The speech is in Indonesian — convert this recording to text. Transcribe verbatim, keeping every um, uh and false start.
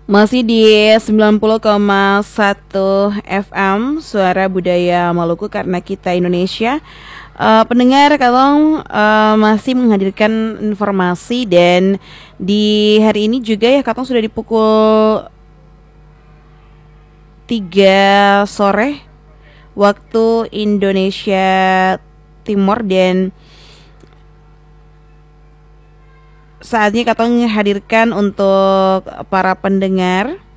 Masih di sembilan puluh koma satu F M Suara Budaya Maluku karena kita Indonesia. Uh, pendengar, kalau uh, masih menghadirkan informasi, dan di hari ini juga ya Katong sudah di pukul tiga sore waktu Indonesia Timur, dan saatnya Katong hadirkan untuk para pendengar